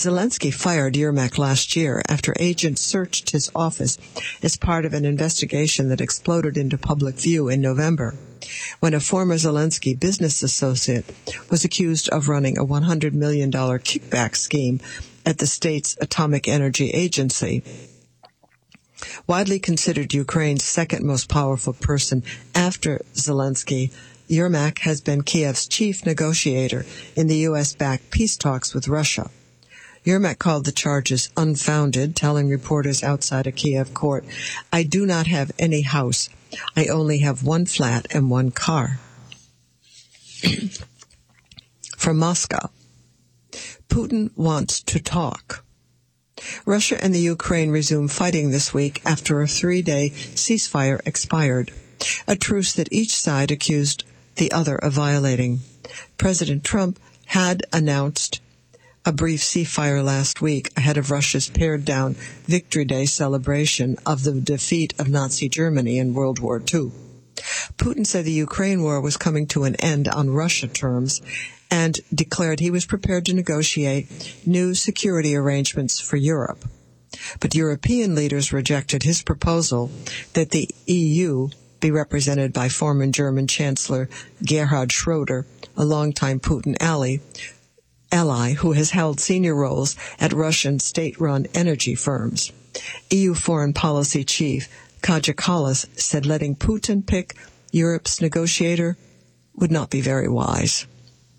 Zelensky fired Yermak last year after agents searched his office as part of an investigation that exploded into public view in November, when a former Zelensky business associate was accused of running a $100 million kickback scheme at the state's Atomic Energy Agency. Widely considered Ukraine's second most powerful person after Zelensky, Yermak has been Kiev's chief negotiator in the U.S.-backed peace talks with Russia. Yermak called the charges unfounded, telling reporters outside a Kiev court, "I do not have any house. I only have one flat and one car." From Moscow, Putin wants to talk. Russia and the Ukraine resumed fighting this week after a 3-day ceasefire expired, a truce that each side accused the other of violating. President Trump had announced a brief ceasefire last week ahead of Russia's pared-down Victory Day celebration of the defeat of Nazi Germany in World War II. Putin said the Ukraine war was coming to an end on Russia terms and declared he was prepared to negotiate new security arrangements for Europe. But European leaders rejected his proposal that the EU be represented by former German Chancellor Gerhard Schroeder, a longtime Putin ally who has held senior roles at Russian state-run energy firms. EU Foreign Policy Chief Kaja Kallas said letting Putin pick Europe's negotiator would not be very wise.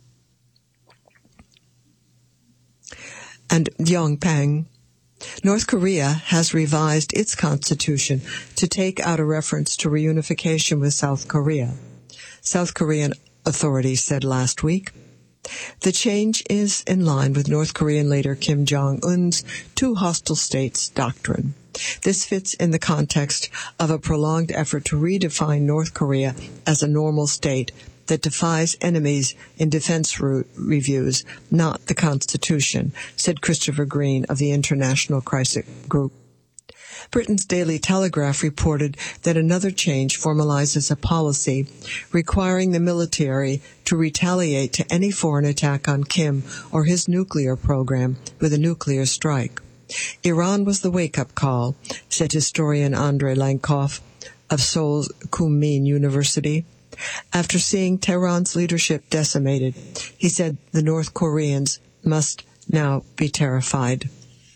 And Yongpeng, North Korea has revised its constitution to take out a reference to reunification with South Korea, South Korean authorities said last week. The change is in line with North Korean leader Kim Jong-un's two hostile states doctrine. This fits in the context of a prolonged effort to redefine North Korea as a normal state that defies enemies in defense reviews, not the Constitution, said Christopher Green of the International Crisis Group. Britain's Daily Telegraph reported that another change formalizes a policy requiring the military to retaliate to any foreign attack on Kim or his nuclear program with a nuclear strike. Iran was the wake-up call, said historian Andrei Lankov of Seoul's Kunmin University. After seeing Tehran's leadership decimated, he said the North Koreans must now be terrified.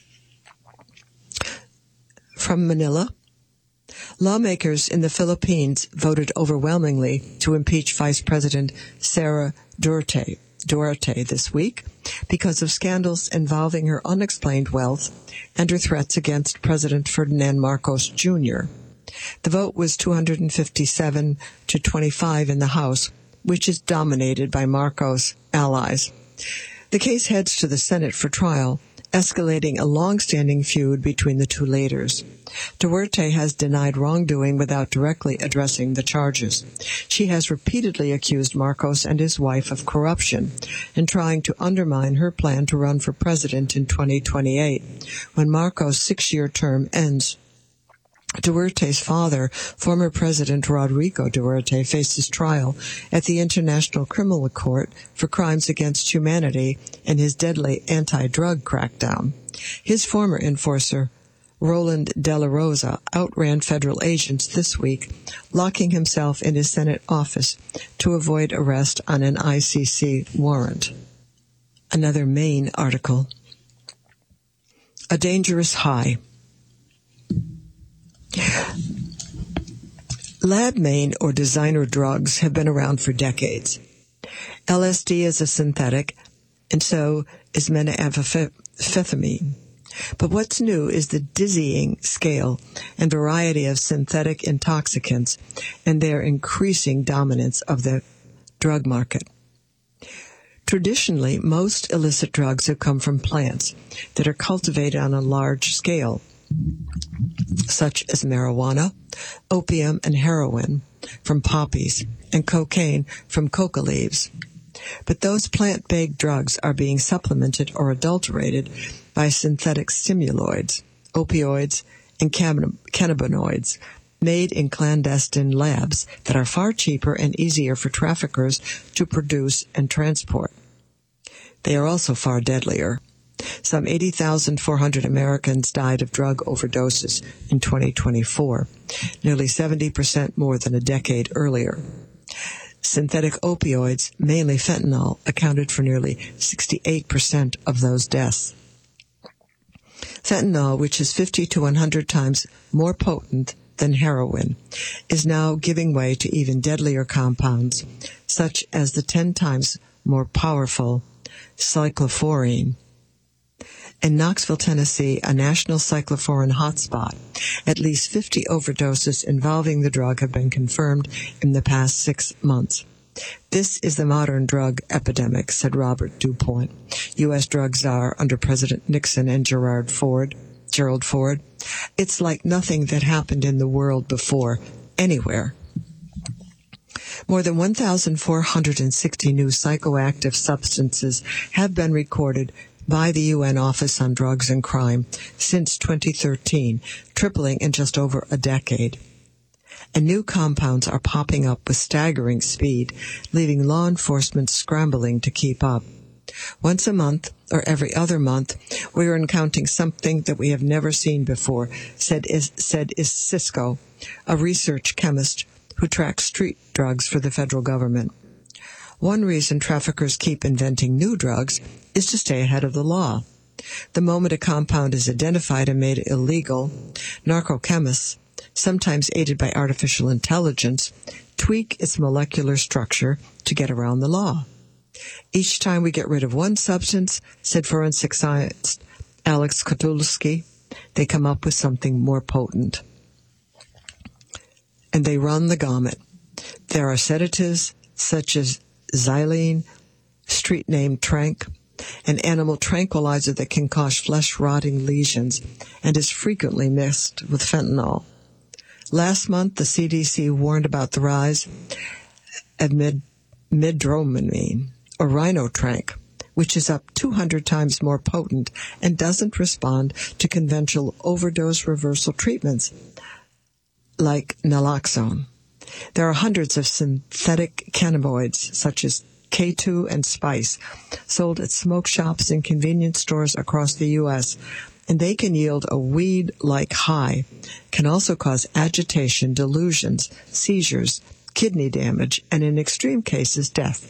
From Manila, lawmakers in the Philippines voted overwhelmingly to impeach Vice President Sara Duterte this week because of scandals involving her unexplained wealth and her threats against President Ferdinand Marcos Jr. The vote was 257 to 25 in the House, which is dominated by Marcos' allies. The case heads to the Senate for trial, escalating a long-standing feud between the two leaders. Duterte has denied wrongdoing without directly addressing the charges. She has repeatedly accused Marcos and his wife of corruption and trying to undermine her plan to run for president in 2028, when Marcos' 6-year term ends. Duterte's father, former President Rodrigo Duterte, faces trial at the International Criminal Court for crimes against humanity and his deadly anti-drug crackdown. His former enforcer, Roland De La Rosa, outran federal agents this week, locking himself in his Senate office to avoid arrest on an ICC warrant. Another Maine article. A dangerous high. Lab Maine or designer drugs have been around for decades. LSD is a synthetic, and so is methamphetamine. But what's new is the dizzying scale and variety of synthetic intoxicants and their increasing dominance of the drug market. Traditionally, most illicit drugs have come from plants that are cultivated on a large scale, such as marijuana, opium, and heroin from poppies, and cocaine from coca leaves. But those plant-based drugs are being supplemented or adulterated by synthetic stimuloids, opioids, and cannabinoids made in clandestine labs that are far cheaper and easier for traffickers to produce and transport. They are also far deadlier. Some 80,400 Americans died of drug overdoses in 2024, nearly 70% more than a decade earlier. Synthetic opioids, mainly fentanyl, accounted for nearly 68% of those deaths. Fentanyl, which is 50 to 100 times more potent than heroin, is now giving way to even deadlier compounds, such as the 10 times more powerful cyclosporine. In Knoxville, Tennessee, a national cyclosporine hotspot, at least 50 overdoses involving the drug have been confirmed in the past 6 months. This is the modern drug epidemic, said Robert DuPont, U.S. drug czar under President Nixon and Gerald Ford. It's like nothing that happened in the world before, anywhere. More than 1,460 new psychoactive substances have been recorded by the UN Office on Drugs and Crime since 2013, tripling in just over a decade. And new compounds are popping up with staggering speed, leaving law enforcement scrambling to keep up. Once a month, or every other month, we are encountering something that we have never seen before, said Cisco, a research chemist who tracks street drugs for the federal government. One reason traffickers keep inventing new drugs is to stay ahead of the law. The moment a compound is identified and made illegal, narcochemists, sometimes aided by artificial intelligence, tweak its molecular structure to get around the law. Each time we get rid of one substance, said forensic scientist Alex Kotulski, they come up with something more potent. And they run the gamut. There are sedatives such as xylene, street name Trank, an animal tranquilizer that can cause flesh-rotting lesions and is frequently mixed with fentanyl. Last month, the CDC warned about the rise of midrominine, or Rhinotrank, which is up 200 times more potent and doesn't respond to conventional overdose reversal treatments like naloxone. There are hundreds of synthetic cannabinoids, such as K2 and Spice, sold at smoke shops and convenience stores across the U.S., and they can yield a weed-like high, can also cause agitation, delusions, seizures, kidney damage, and in extreme cases, death.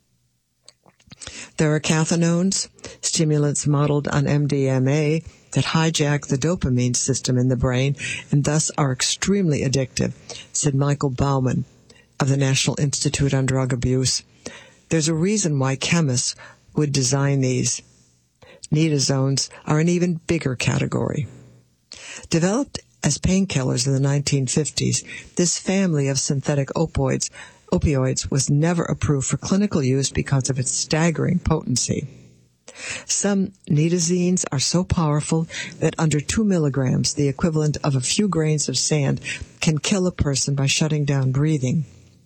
There are cathinones, stimulants modeled on MDMA, that hijack the dopamine system in the brain and thus are extremely addictive, said Michael Bauman of the National Institute on Drug Abuse. There's a reason why chemists would design these. Nitazones are an even bigger category. Developed as painkillers in the 1950s, this family of synthetic opioids was never approved for clinical use because of its staggering potency. Some nitazines are so powerful that under 2 milligrams, the equivalent of a few grains of sand, can kill a person by shutting down breathing.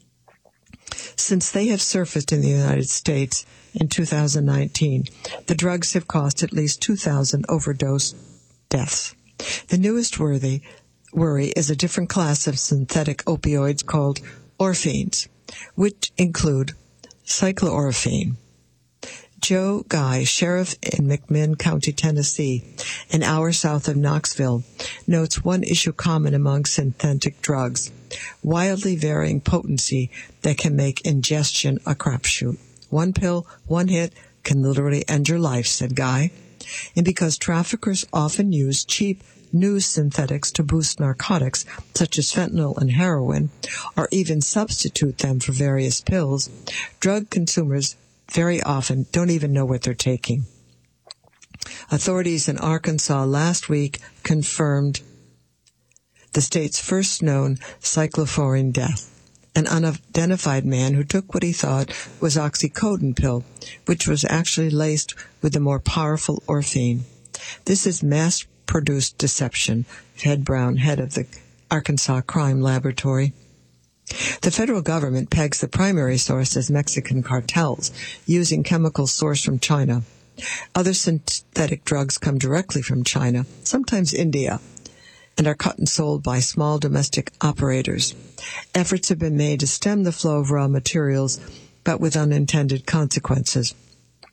Since they have surfaced in the United States in 2019, the drugs have caused at least 2,000 overdose deaths. The newest worry is a different class of synthetic opioids called orphines, which include cycloorphine. Joe Guy, sheriff in McMinn County, Tennessee, an hour south of Knoxville, notes one issue common among synthetic drugs: wildly varying potency that can make ingestion a crapshoot. One pill, one hit, can literally end your life, said Guy. And because traffickers often use cheap, new synthetics to boost narcotics, such as fentanyl and heroin, or even substitute them for various pills, drug consumers very often don't even know what they're taking. Authorities in Arkansas last week confirmed the state's first known cyclosporine death, an unidentified man who took what he thought was oxycodone pill, which was actually laced with the more powerful orphine. This is mass-produced deception, Ed Brown, head of the Arkansas Crime Laboratory. The federal government pegs the primary source as Mexican cartels, using chemicals sourced from China. Other synthetic drugs come directly from China, sometimes India, and are cut and sold by small domestic operators. Efforts have been made to stem the flow of raw materials, but with unintended consequences.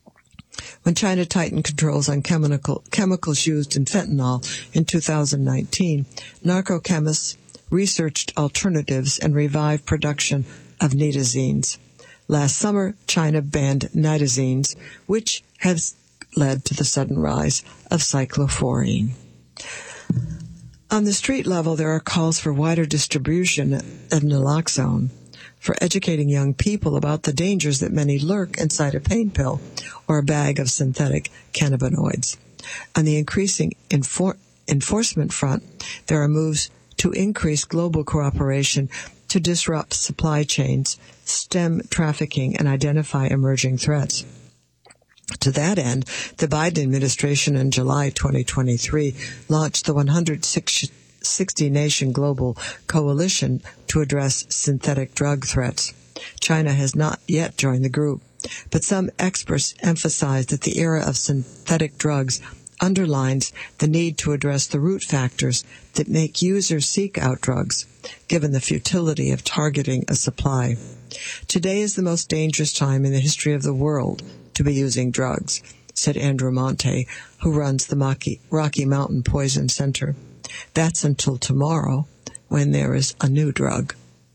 When China tightened controls on chemicals used in fentanyl in 2019, narco-chemists researched alternatives and revived production of nitazenes. Last summer, China banned nitazenes, which has led to the sudden rise of cyclophorine. On the street level, there are calls for wider distribution of naloxone, for educating young people about the dangers that many lurk inside a pain pill or a bag of synthetic cannabinoids. On the increasing enforcement front, there are moves to increase global cooperation to disrupt supply chains, stem trafficking, and identify emerging threats. To that end, the Biden administration in July 2023 launched the 160-nation global coalition to address synthetic drug threats. China has not yet joined the group, but some experts emphasize that the era of synthetic drugs underlines the need to address the root factors that make users seek out drugs, given the futility of targeting a supply. Today is the most dangerous time in the history of the world to be using drugs, said Andrew Monte, who runs the Rocky Mountain Poison Center. That's until tomorrow, when there is a new drug.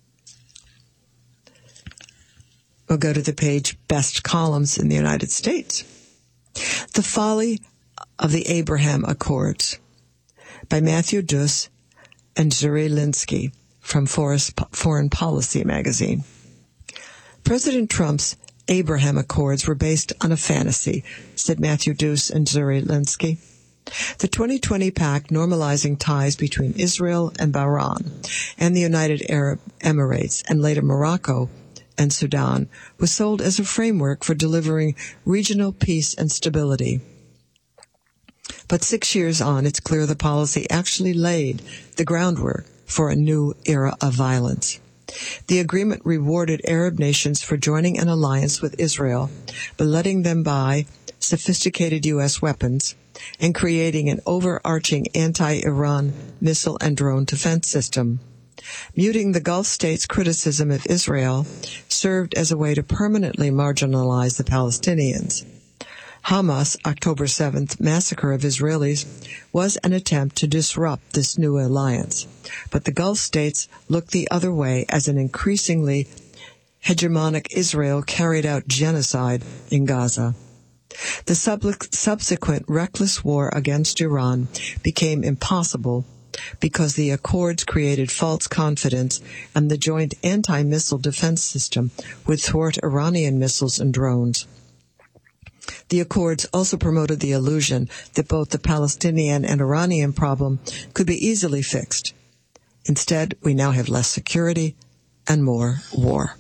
We'll go to the page Best Columns in the United States. The Folly of the Abraham Accords by Matthew Duss and Zuri Linsky from Foreign Policy magazine. President Trump's Abraham Accords were based on a fantasy, said Matthew Duss and Zuri Linsky. The 2020 pact normalizing ties between Israel and Bahrain and the United Arab Emirates and later Morocco and Sudan was sold as a framework for delivering regional peace and stability. But 6 years on, it's clear the policy actually laid the groundwork for a new era of violence. The agreement rewarded Arab nations for joining an alliance with Israel by letting them buy sophisticated U.S. weapons and creating an overarching anti-Iran missile and drone defense system. Muting the Gulf states' criticism of Israel served as a way to permanently marginalize the Palestinians. Hamas' October 7th massacre of Israelis was an attempt to disrupt this new alliance, but the Gulf states looked the other way as an increasingly hegemonic Israel carried out genocide in Gaza. The subsequent reckless war against Iran became impossible because the Accords created false confidence and the joint anti-missile defense system would thwart Iranian missiles and drones. The Accords also promoted the illusion that both the Palestinian and Iranian problem could be easily fixed. Instead, we now have less security and more war.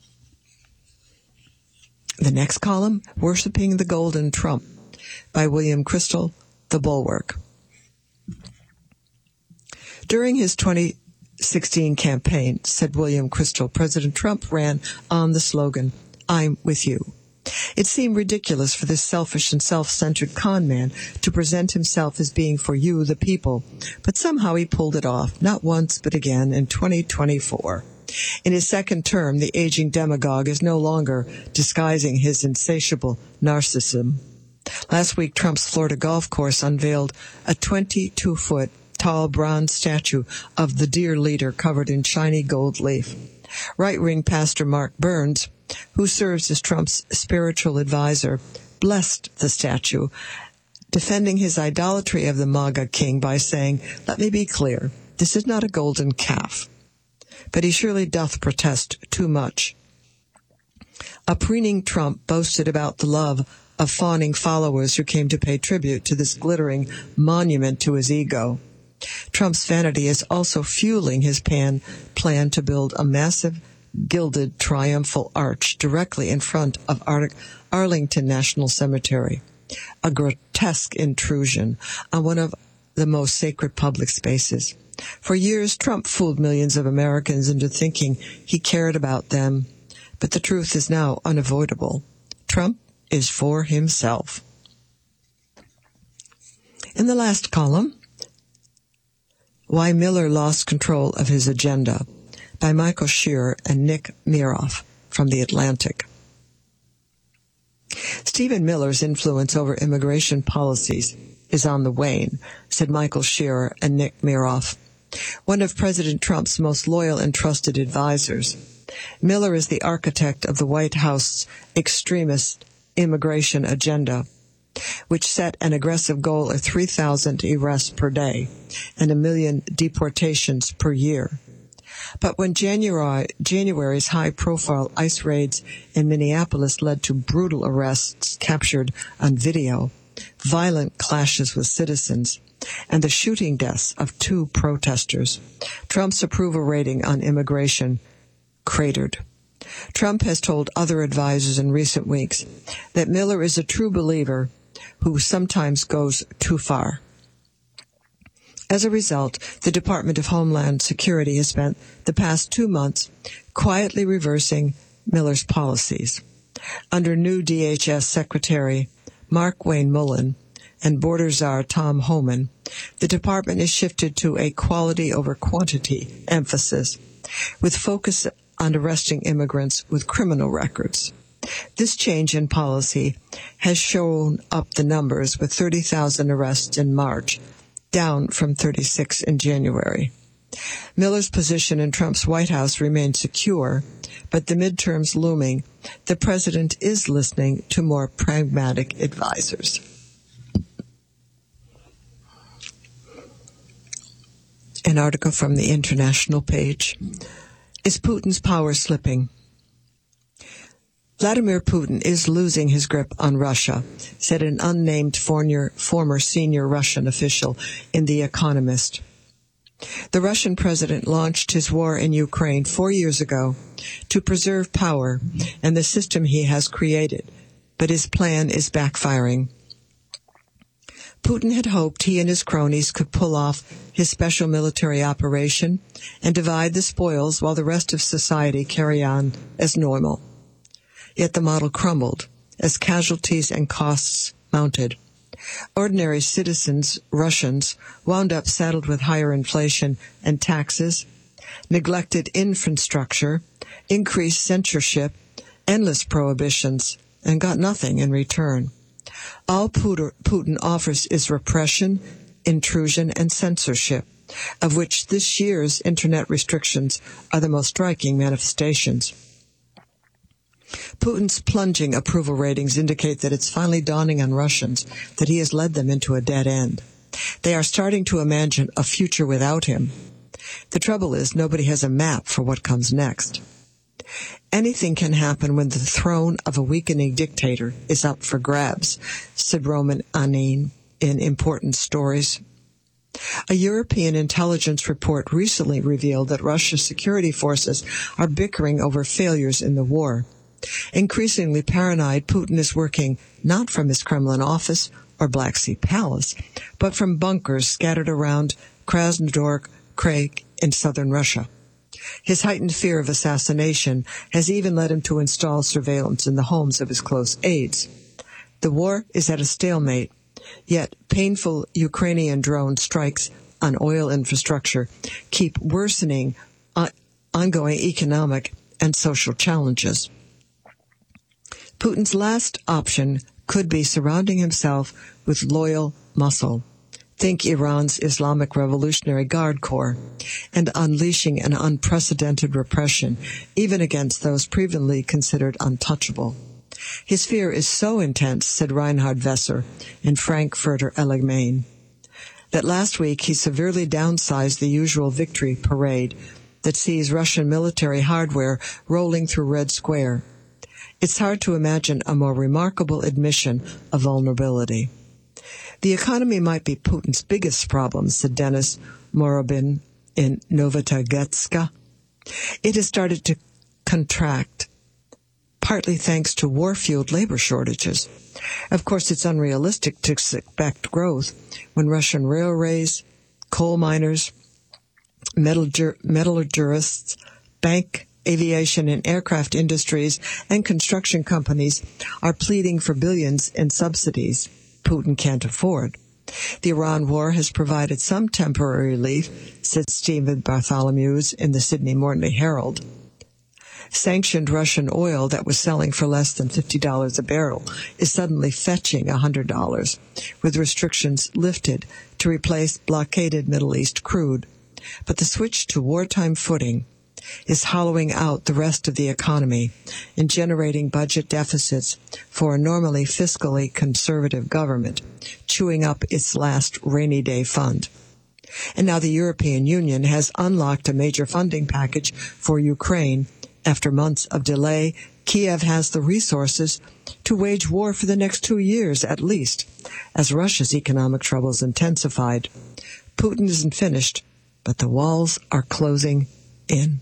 The next column, Worshipping the Golden Trump, by William Kristol, The Bulwark. During his 2016 campaign, said William Kristol, President Trump ran on the slogan, "I'm with you." It seemed ridiculous for this selfish and self-centered con man to present himself as being for you, the people, but somehow he pulled it off, not once but again in 2024. In his second term, the aging demagogue is no longer disguising his insatiable narcissism. Last week, Trump's Florida golf course unveiled a 22-foot tall bronze statue of the dear leader covered in shiny gold leaf. Right-wing pastor Mark Burns, who serves as Trump's spiritual advisor, blessed the statue, defending his idolatry of the MAGA king by saying, "Let me be clear, this is not a golden calf, but he surely doth protest too much." A preening Trump boasted about the love of fawning followers who came to pay tribute to this glittering monument to his ego. Trump's vanity is also fueling his plan to build a massive gilded triumphal arch directly in front of Arlington National Cemetery, a grotesque intrusion on one of the most sacred public spaces. For years, Trump fooled millions of Americans into thinking he cared about them, but the truth is now unavoidable. Trump is for himself. In the last column, Why Miller Lost Control of His Agenda, by Michael Shearer and Nick Miroff from The Atlantic. Stephen Miller's influence over immigration policies is on the wane, said Michael Shearer and Nick Miroff, one of President Trump's most loyal and trusted advisors. Miller is the architect of the White House's extremist immigration agenda, which set an aggressive goal of 3,000 arrests per day and 1 million deportations per year. But when January's high-profile ICE raids in Minneapolis led to brutal arrests captured on video, violent clashes with citizens, and the shooting deaths of 2 protesters, Trump's approval rating on immigration cratered. Trump has told other advisors in recent weeks that Miller is a true believer who sometimes goes too far. As a result, the Department of Homeland Security has spent the past 2 months quietly reversing Miller's policies. Under new DHS Secretary Mark Wayne Mullen and border czar Tom Homan, the department is shifted to a quality over quantity emphasis, with focus on arresting immigrants with criminal records. This change in policy has shown up the numbers, with 30,000 arrests in March, down from 36 in January. Miller's position in Trump's White House remains secure, but the midterms looming, the president is listening to more pragmatic advisors. An article from the International page. Is Putin's power slipping? Vladimir Putin is losing his grip on Russia, said an unnamed former senior Russian official in The Economist. The Russian president launched his war in Ukraine 4 years ago to preserve power and the system he has created, but his plan is backfiring. Putin had hoped he and his cronies could pull off his special military operation and divide the spoils while the rest of society carry on as normal. Yet the model crumbled as casualties and costs mounted. Ordinary citizens, Russians, wound up saddled with higher inflation and taxes, neglected infrastructure, increased censorship, endless prohibitions, and got nothing in return. All Putin offers is repression, intrusion, and censorship, of which this year's internet restrictions are the most striking manifestations. Putin's plunging approval ratings indicate that it's finally dawning on Russians that he has led them into a dead end. They are starting to imagine a future without him. The trouble is, nobody has a map for what comes next. Anything can happen when the throne of a weakening dictator is up for grabs, said Roman Anin in Important Stories. A European intelligence report recently revealed that Russia's security forces are bickering over failures in the war. Increasingly paranoid, Putin is working not from his Kremlin office or Black Sea Palace, but from bunkers scattered around Krasnodar Krai in southern Russia. His heightened fear of assassination has even led him to install surveillance in the homes of his close aides. The war is at a stalemate, yet painful Ukrainian drone strikes on oil infrastructure keep worsening ongoing economic and social challenges. Putin's last option could be surrounding himself with loyal muscle. Think Iran's Islamic Revolutionary Guard Corps, and unleashing an unprecedented repression, even against those previously considered untouchable. His fear is so intense, said Reinhard Vesser in Frankfurter Allgemeine, that last week he severely downsized the usual victory parade that sees Russian military hardware rolling through Red Square. It's hard to imagine a more remarkable admission of vulnerability. The economy might be Putin's biggest problem, said Denis Morobin in Novotagretska. It has started to contract, partly thanks to war-fueled labor shortages. Of course, it's unrealistic to expect growth when Russian railways, coal miners, metallurgists, bank, aviation and aircraft industries, and construction companies are pleading for billions in subsidies Putin can't afford. The Iran war has provided some temporary relief, said Stephen Bartholomew in the Sydney Morning Herald. Sanctioned Russian oil that was selling for less than $50 a barrel is suddenly fetching $100, with restrictions lifted to replace blockaded Middle East crude. But the switch to wartime footing is hollowing out the rest of the economy and generating budget deficits for a normally fiscally conservative government, chewing up its last rainy day fund. And now the European Union has unlocked a major funding package for Ukraine. After months of delay, Kiev has the resources to wage war for the next 2 years at least, as Russia's economic troubles intensified. Putin isn't finished, but the walls are closing in.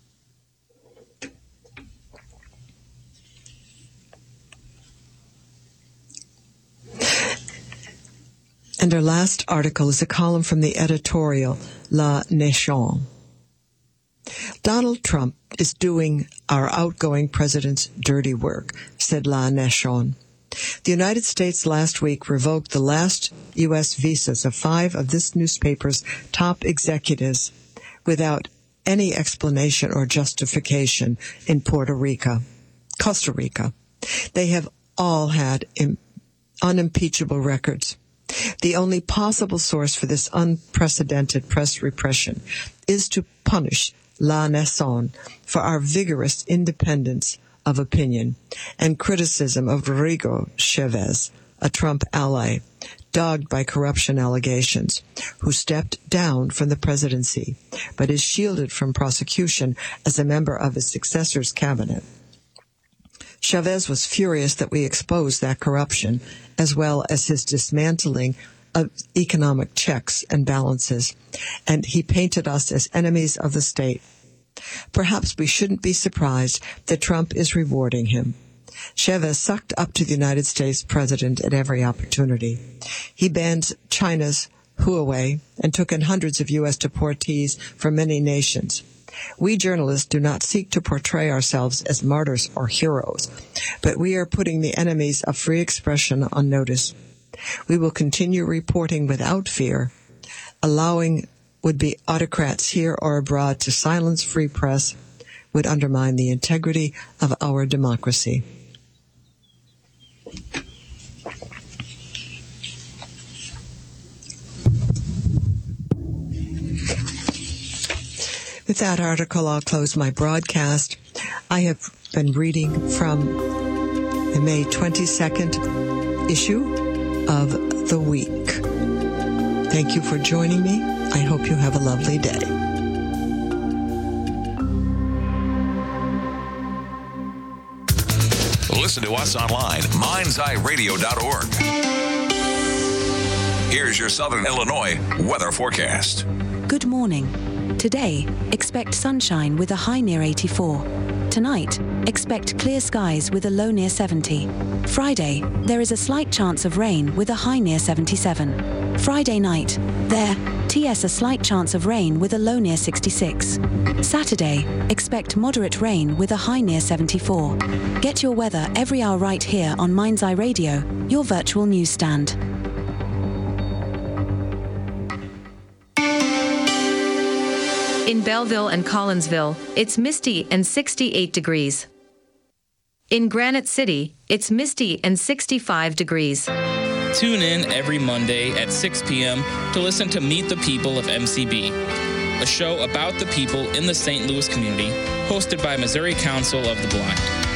And our last article is a column from the editorial La Nation. Donald Trump is doing our outgoing president's dirty work, said La Nation. The United States last week revoked the last U.S. visas of 5 of this newspaper's top executives without any explanation or justification in Costa Rica. They have all had unimpeachable records. The only possible source for this unprecedented press repression is to punish La Nation for our vigorous independence of opinion and criticism of Rodrigo Chavez, a Trump ally, dogged by corruption allegations, who stepped down from the presidency, but is shielded from prosecution as a member of his successor's cabinet. Chavez was furious that we exposed that corruption, as well as his dismantling of economic checks and balances, and he painted us as enemies of the state. Perhaps we shouldn't be surprised that Trump is rewarding him. Chavez sucked up to the United States president at every opportunity. He banned China's Huawei and took in hundreds of U.S. deportees from many nations. We journalists do not seek to portray ourselves as martyrs or heroes, but we are putting the enemies of free expression on notice. We will continue reporting without fear, allowing would-be autocrats here or abroad to silence free press would undermine the integrity of our democracy. With that article, I'll close my broadcast. I have been reading from the May 22nd issue of The Week. Thank you for joining me. I hope you have a lovely day. Listen to us online, mindseyeradio.org. Here's your Southern Illinois weather forecast. Good morning. Today, expect sunshine with a high near 84. Tonight, expect clear skies with a low near 70. Friday, there is a slight chance of rain with a high near 77. Friday night, there, TS a slight chance of rain with a low near 66. Saturday, expect moderate rain with a high near 74. Get your weather every hour right here on Mind's Eye Radio, your virtual newsstand. In Belleville and Collinsville, it's misty and 68 degrees. In Granite City, it's misty and 65 degrees. Tune in every Monday at 6 p.m. to listen to Meet the People of MCB, a show about the people in the St. Louis community, hosted by Missouri Council of the Blind.